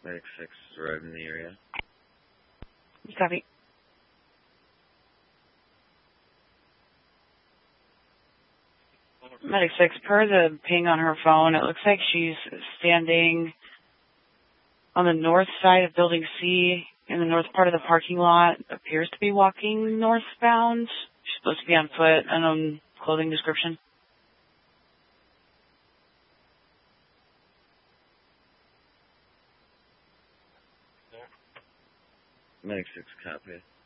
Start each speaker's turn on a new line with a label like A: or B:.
A: Medic 6 is arriving in the area.
B: You copy. Medic 6, per the ping on her phone, it looks like she's standing on the north side of Building C in the north part of the parking lot. Appears to be walking northbound. She's supposed to be on foot. Unknown clothing description.
A: Medic 6, copy.